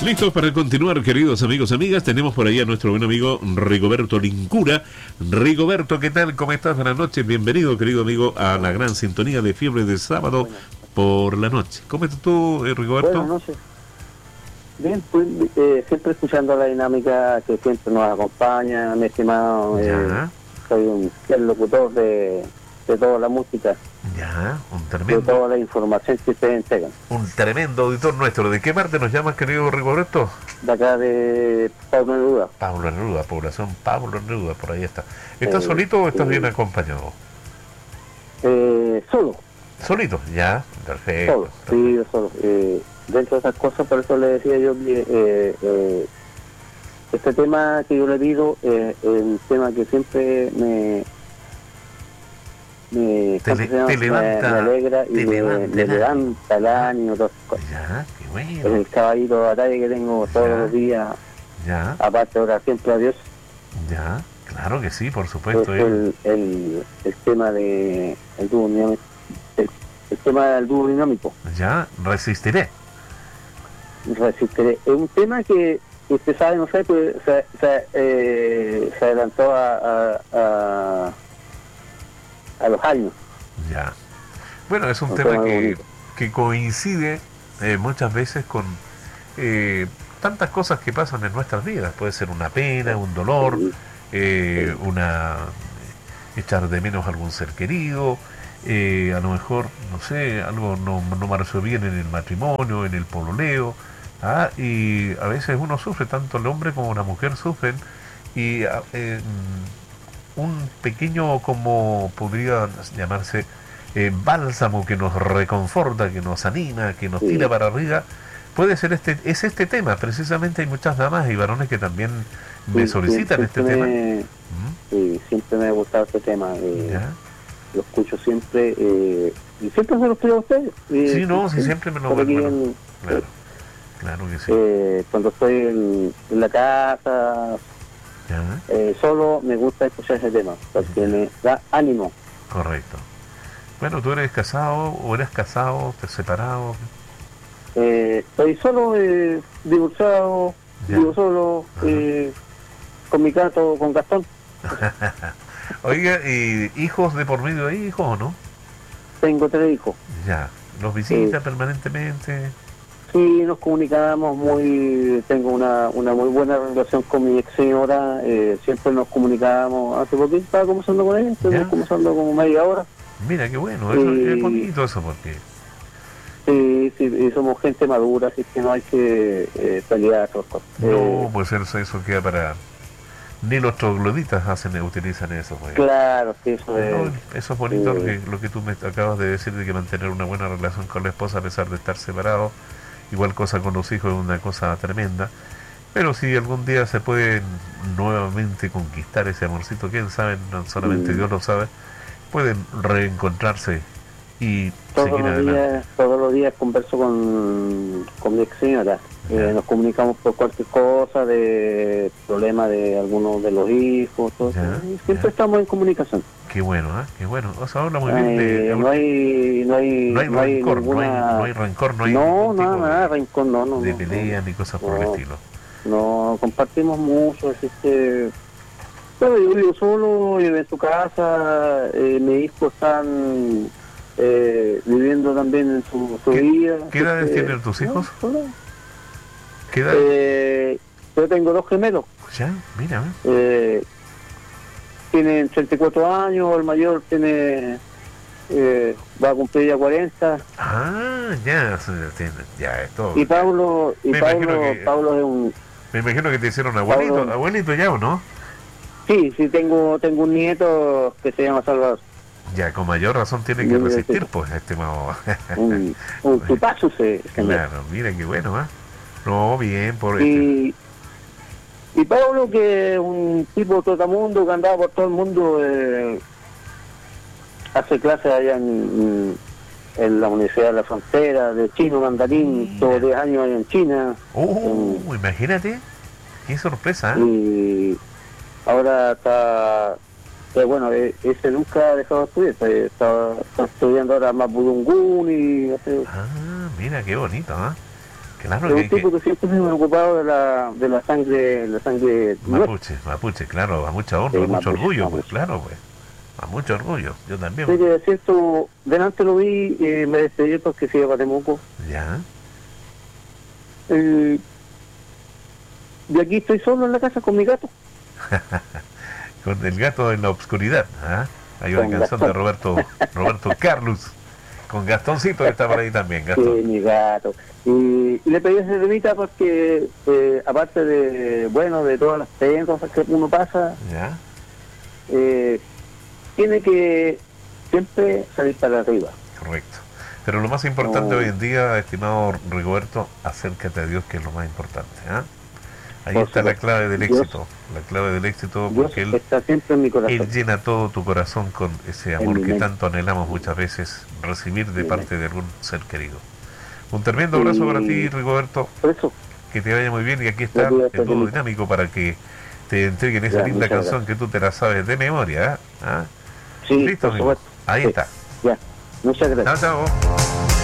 listos para continuar, queridos amigos y amigas. Tenemos por ahí a nuestro buen amigo Rigoberto Lincura. Rigoberto, ¿qué tal? ¿Cómo estás? Buenas noches. Bienvenido, querido amigo, a la gran sintonía de Fiebre de Sábado por la noche. ¿Cómo estás tú, Rigoberto? Buenas noches. Bien, pues, siempre escuchando la dinámica que siempre nos acompaña, mi estimado. Soy un fiel locutor de toda la música. Ya, un tremendo. De toda la información que ustedes entregan. Un tremendo auditor nuestro. ¿De qué parte nos llamas, querido Rigoberto? De acá de Pablo Neruda. Pablo Neruda, población Pablo Neruda, por ahí está. ¿Estás solito o estás bien acompañado? Solo. ¿Solito? Ya, perfecto. Solo, sí, solo. Dentro de esas cosas, por eso le decía yo que este tema que yo le pido es un tema que siempre me alegra y me levanta el ánimo, todas esas cosas. Ya, qué bueno. El caballito de batalla que tengo todos los días, aparte de orar siempre a Dios. Ya, claro que sí, por supuesto. Es el tema de el dúo dinámico, el tema del dúo dinámico. Ya, resistiré. Es un tema que usted sabe, no sé, pues se adelantó a los años. Ya. Bueno, es un tema que coincide muchas veces con tantas cosas que pasan en nuestras vidas. Puede ser una pena, un dolor, echar de menos a algún ser querido, a lo mejor, no sé, algo no marchó bien en el matrimonio, en el pololeo, y a veces uno sufre, tanto el hombre como la mujer sufren, y un pequeño, como podría llamarse, bálsamo que nos reconforta, que nos anima, que nos tira para arriba, puede ser este tema. Precisamente hay muchas damas y varones que también me solicitan este tema. Sí, siempre me ha gustado este tema. Lo escucho siempre, y siempre se lo pido a ustedes. Sí, no, sí, siempre me lo bueno, claro que sí. Cuando estoy en la casa, solo me gusta escuchar ese tema, porque me da ánimo. Correcto. Bueno, ¿tú eres casado o eres casado, separado? Estoy solo, divorciado, vivo solo, con mi gato, con Gastón. Oiga, ¿y hijos de por medio de hijos o no? Tengo 3 hijos. Ya, ¿los visita permanentemente? Sí, nos comunicamos tengo una muy buena relación con mi ex señora, siempre nos comunicamos. Hace poquito estaba conversando con ella, estuvimos conversando como media hora. Mira, qué bueno, eso es bonito eso, porque... Sí, y somos gente madura, así que no hay que pelear. No, pues eso queda para... Ni los trogloditas utilizan eso. Pues. Claro, sí, eso es... No, eso es bonito, lo que tú me acabas de decir, de que mantener una buena relación con la esposa a pesar de estar separados. Igual cosa con los hijos es una cosa tremenda. Pero si algún día se puede nuevamente conquistar ese amorcito, quién sabe, no solamente Dios lo sabe, pueden reencontrarse y seguir adelante. Todos los días converso con mi ex señora. Nos comunicamos por cualquier cosa, de problemas de algunos de los hijos, todo eso. Siempre estamos en comunicación. Qué bueno, qué bueno. O sea, habla muy bien de... No hay rencor, ninguna... no hay rencor, no hay nada, rencor, no. De pelea ni cosas por el estilo. No, compartimos mucho, existe... Pero yo vivo solo, vivo en su casa, mis hijos están viviendo también en su vida. ¿Qué edades tienen tus hijos? ¿Qué edad? Yo tengo 2 gemelos. Ya, mira. Tienen 34 años, el mayor va a cumplir ya 40. Ya es todo. Y Pablo es un... Me imagino que te hicieron abuelito ya, ¿o no? Sí, tengo un nieto que se llama Salvador. Ya, con mayor razón tiene que resistir, pues, estimado. un tipazo Claro, mira qué bueno, No, bien, por y Pablo, que es un tipo trotamundo que andaba por todo el mundo, hace clases allá en la Universidad de la Frontera, de chino, mandarín, todos 10 años allá en China. Imagínate, qué sorpresa. Y ahora está, bueno, ese nunca ha dejado de estudiar, está estudiando ahora Mapudungún y... Mira, qué bonito, Claro Es un tipo que siempre se ha ocupado de la sangre mapuche, claro, a mucha honra, a mucho orgullo, pues claro, pues, a mucho orgullo, yo también. Sí, que es cierto, delante lo vi, me despedí porque se iba para Temuco. Ya. Y aquí estoy solo en la casa con mi gato. Con el gato en la oscuridad, ¿ah? Hay una canción de Roberto Carlos, con Gastoncito que está por ahí también, Gastón. Sí, mi gato. Y le pedí ese temita porque, aparte de, bueno, de todas las cosas que uno pasa, ¿Ya? tiene que siempre salir para arriba. Correcto. Pero lo más importante hoy en día, estimado Rigoberto, acércate a Dios, que es lo más importante, ¿ah? Ahí está la clave del éxito, porque Dios está siempre en mi corazón. Él llena todo tu corazón con ese amor que tanto anhelamos muchas veces recibir de parte de algún ser querido. Un tremendo abrazo para ti, Rigoberto. Que te vaya muy bien, y aquí está el dúo dinámico para que te entreguen esa linda canción que tú te la sabes de memoria, ¿ah? Sí, ¿listo, amigo? Ahí está. Ya, muchas gracias. Chao, chao.